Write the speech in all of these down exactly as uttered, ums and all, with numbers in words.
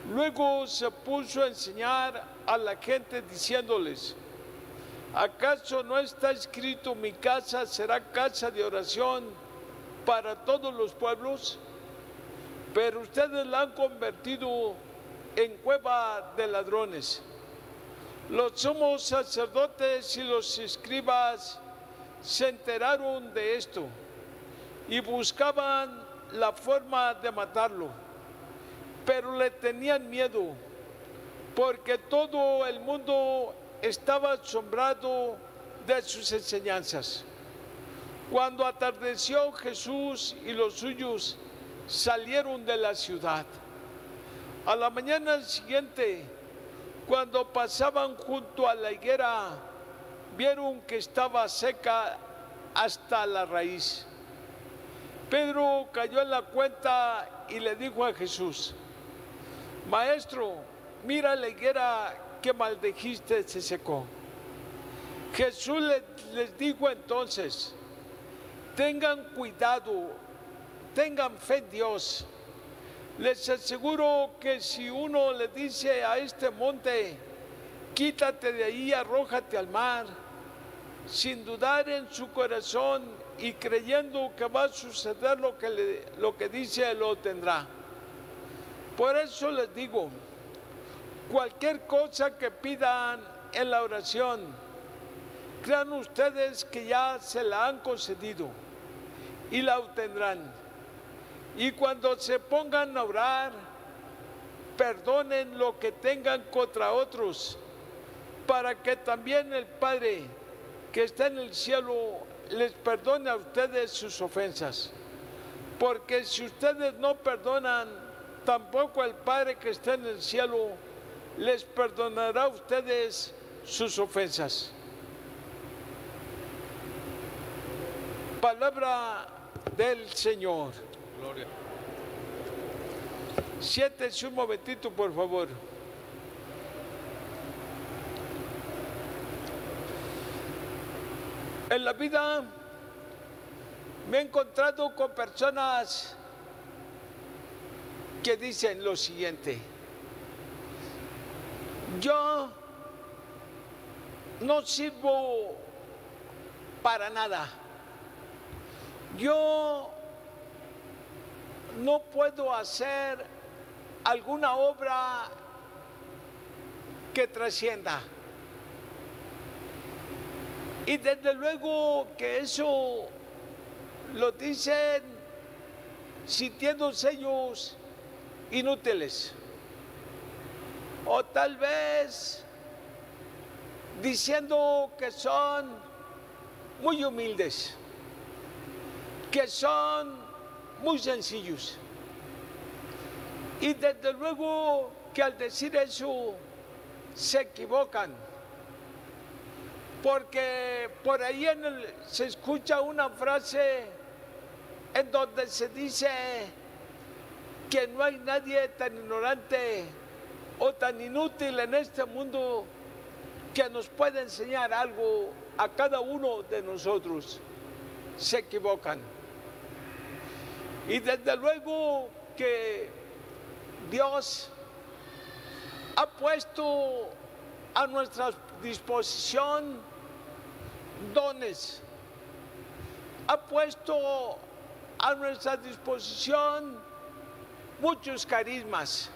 Luego se puso a enseñar a la gente diciéndoles: ¿acaso no está escrito: mi casa será casa de oración para todos los pueblos? Pero ustedes la han convertido en cueva de ladrones. Los sumos sacerdotes y los escribas se enteraron de esto y buscaban la forma de matarlo, pero le tenían miedo, porque todo el mundo estaba asombrado de sus enseñanzas. Cuando atardeció, Jesús y los suyos salieron de la ciudad. A la mañana siguiente, cuando pasaban junto a la higuera, vieron que estaba seca hasta la raíz. Pedro cayó en la cuenta y le dijo a Jesús: Maestro, mira la higuera que maldijiste se secó. Jesús les dijo entonces: tengan cuidado, tengan fe en Dios. Les aseguro que si uno le dice a este monte: quítate de ahí, arrójate al mar, sin dudar en su corazón y creyendo que va a suceder lo que, le, lo que dice, lo tendrá. Por eso les digo, cualquier cosa que pidan en la oración, crean ustedes que ya se la han concedido y la obtendrán. Y cuando se pongan a orar, perdonen lo que tengan contra otros, para que también el Padre que está en el cielo les perdone a ustedes sus ofensas. Porque si ustedes no perdonan, tampoco el Padre que está en el cielo les perdonará a ustedes sus ofensas. Palabra del Señor. Gloria. Siéntense un momentito, por favor. En la vida me he encontrado con personas que dicen lo siguiente: yo no sirvo para nada, yo no puedo hacer alguna obra que trascienda. Y desde luego que eso lo dicen sintiéndose ellos inútiles, o tal vez diciendo que son muy humildes, que son muy sencillos. Y desde luego que al decir eso se equivocan, porque por ahí en el, se escucha una frase en donde se dice que no hay nadie tan ignorante o tan inútil en este mundo que nos pueda enseñar algo a cada uno de nosotros. Se equivocan. Y desde luego que Dios ha puesto a nuestra disposición dones, ha puesto a nuestra disposición muchos carismas,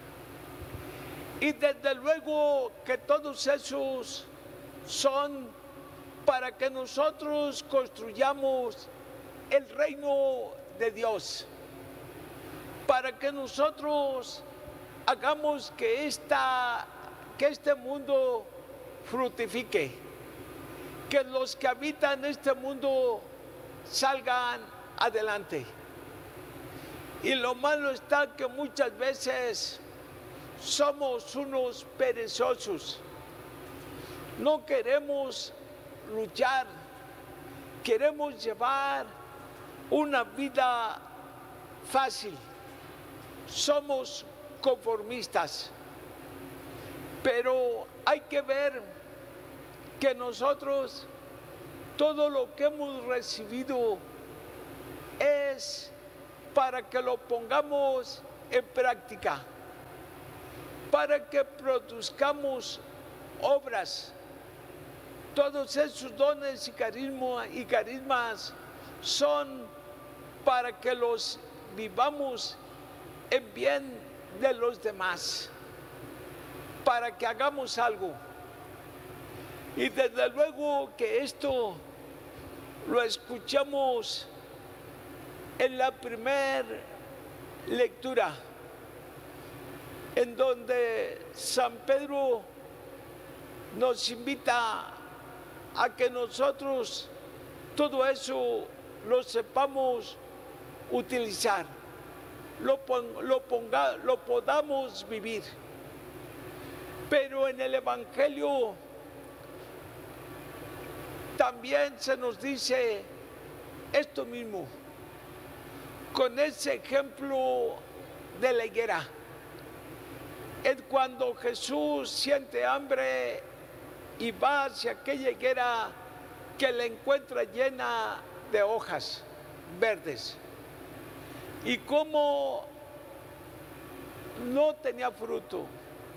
y desde luego que todos esos son para que nosotros construyamos el reino de Dios, para que nosotros hagamos que, esta, que este mundo fructifique, que los que habitan este mundo salgan adelante. Y lo malo está que muchas veces somos unos perezosos, no queremos luchar, queremos llevar una vida fácil, somos conformistas, pero hay que ver que nosotros todo lo que hemos recibido es para que lo pongamos en práctica. para que produzcamos obras. Todos esos dones y carisma, y carismas son para que los vivamos en bien de los demás, para que hagamos algo. Y desde luego que esto lo escuchamos en la primera lectura, en donde San Pedro nos invita a que nosotros todo eso lo sepamos utilizar, lo, pon, lo, ponga, lo podamos vivir. Pero en el Evangelio también se nos dice esto mismo, con ese ejemplo de la higuera. Es cuando Jesús siente hambre y va hacia aquella higuera que la encuentra llena de hojas verdes. Y como no tenía fruto.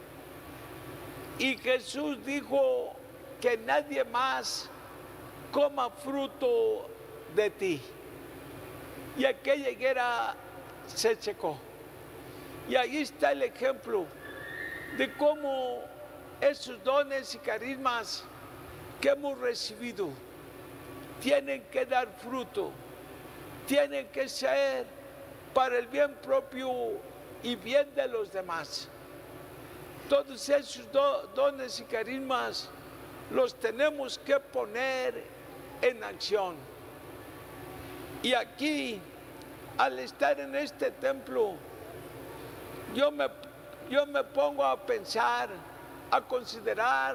Y Jesús dijo que nadie más coma fruto de ti. Y aquella higuera se secó. Y ahí está el ejemplo de cómo esos dones y carismas que hemos recibido tienen que dar fruto, tienen que ser para el bien propio y bien de los demás. Todos esos do, dones y carismas los tenemos que poner en acción. Y aquí, al estar en este templo, yo me, yo me pongo a pensar, a considerar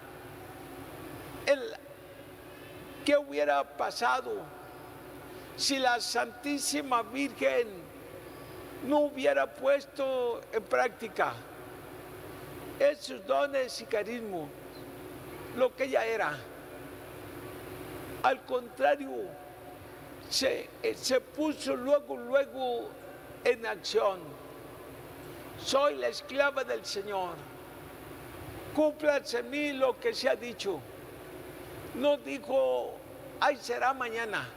el, qué hubiera pasado si la Santísima Virgen no hubiera puesto en práctica esos dones y carismas, lo que ella era. Al contrario, se, se puso luego, luego en acción. Soy la esclava del Señor. Cúmplase en mí lo que se ha dicho. No dijo, ay, será mañana.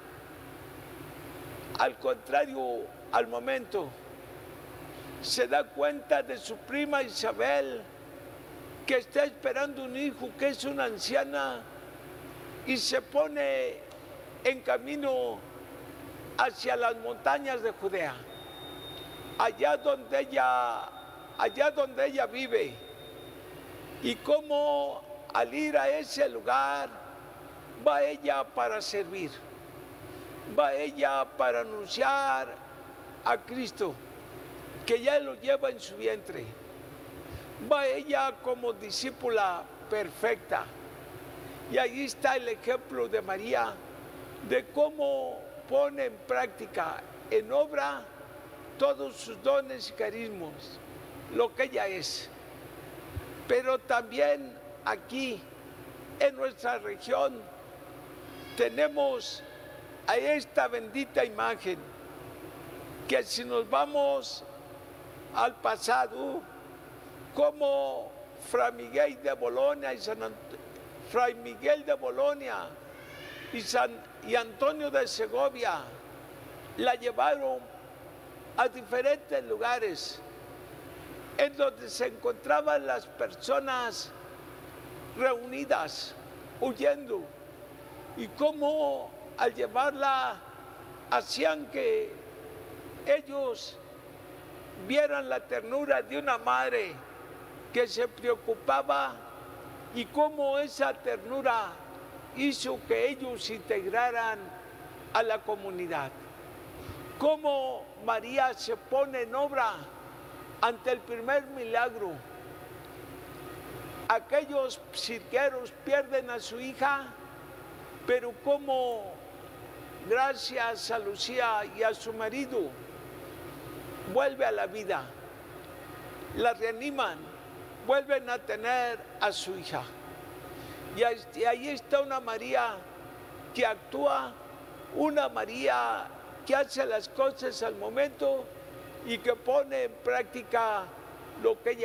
Al contrario, al momento, se da cuenta de su prima Isabel, que está esperando un hijo, que es una anciana, y se pone en camino hacia las montañas de Judea, allá donde ella, allá donde ella vive. Y cómo al ir a ese lugar va ella para servir, va ella para anunciar a Cristo, que ya lo lleva en su vientre. Va ella como discípula perfecta. Y ahí está el ejemplo de María, de cómo pone en práctica, en obra, todos sus dones y carismas, lo que ella es. Pero también aquí, en nuestra región, tenemos a esta bendita imagen, que si nos vamos al pasado, como Fray Miguel de Bolonia y San Ant- Fray Miguel de Bolonia y, San, y Antonio de Segovia la llevaron a diferentes lugares en donde se encontraban las personas reunidas, huyendo, y cómo al llevarla hacían que ellos vieran la ternura de una madre que se preocupaba, y cómo esa ternura hizo que ellos se integraran a la comunidad. Cómo María se pone en obra ante el primer milagro. Aquellos cirqueros pierden a su hija, pero cómo gracias a Lucía y a su marido vuelve a la vida, la reaniman, vuelven a tener a su hija. Y ahí está una María que actúa, una María que hace las cosas al momento y que pone en práctica lo que ella